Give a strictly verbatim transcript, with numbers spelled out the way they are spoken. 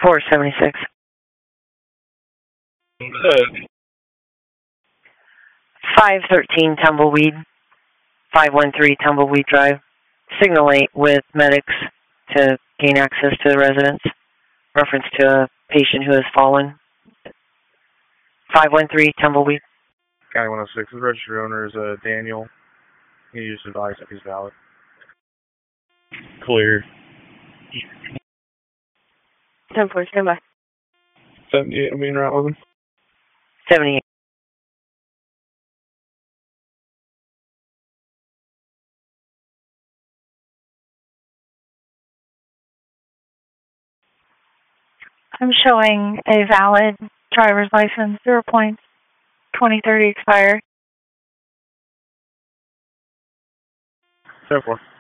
four seventy-six. Good. five thirteen Tumbleweed, five one three Tumbleweed Drive. Signal eight with medics to gain access to the residence. Reference to a patient who has fallen. five one three Tumbleweed. County one oh six. The registered owner is uh, Daniel. You just advise if he's valid. Clear. ten four, stand by. seventy-eight, main route with him. seventy-eight. I'm showing a valid driver's license, zero points, twenty thirty expired. ten four.